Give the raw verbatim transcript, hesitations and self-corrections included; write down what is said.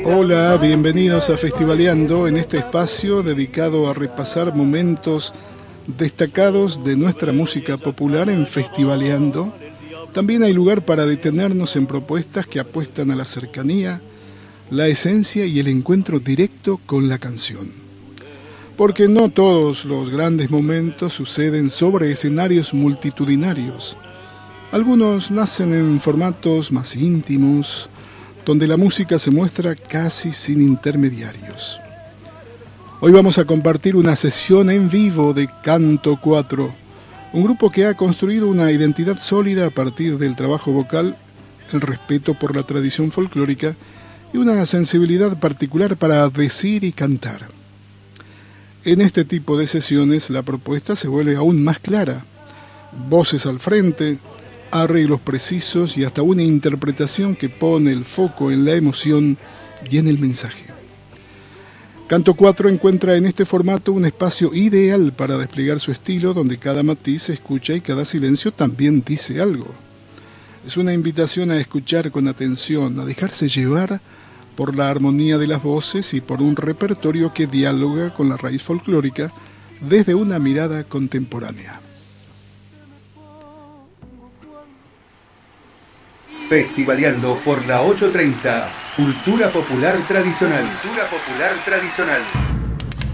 Hola, bienvenidos a Festivaleando, en este espacio dedicado a repasar momentos destacados de nuestra música popular en Festivaleando. También hay lugar para detenernos en propuestas que apuestan a la cercanía, la esencia y el encuentro directo con la canción. Porque no todos los grandes momentos suceden sobre escenarios multitudinarios. Algunos nacen en formatos más íntimos, donde la música se muestra casi sin intermediarios. Hoy vamos a compartir una sesión en vivo de Canto cuatro, un grupo que ha construido una identidad sólida a partir del trabajo vocal, el respeto por la tradición folclórica y una sensibilidad particular para decir y cantar. En este tipo de sesiones la propuesta se vuelve aún más clara. Voces al frente, arreglos precisos y hasta una interpretación que pone el foco en la emoción y en el mensaje. Canto cuatro encuentra en este formato un espacio ideal para desplegar su estilo, donde cada matiz se escucha y cada silencio también dice algo. Es una invitación a escuchar con atención, a dejarse llevar por la armonía de las voces y por un repertorio que dialoga con la raíz folclórica desde una mirada contemporánea. Festivaleando por la ocho treinta, Cultura Popular Tradicional. Cultura Popular Tradicional.